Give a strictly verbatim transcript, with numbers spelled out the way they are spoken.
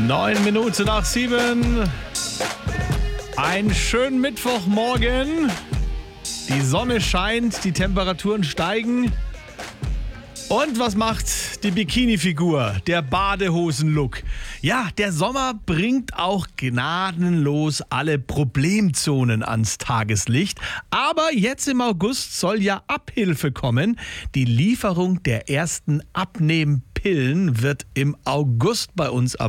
Neun Minuten nach sieben. Einen schönen Mittwochmorgen. Die Sonne scheint, die Temperaturen steigen. Und was macht die Bikini-Figur, der Badehosen-Look? Ja, der Sommer bringt auch gnadenlos alle Problemzonen ans Tageslicht. Aber jetzt im August soll ja Abhilfe kommen. Die Lieferung der ersten Abnehmpillen wird im August bei uns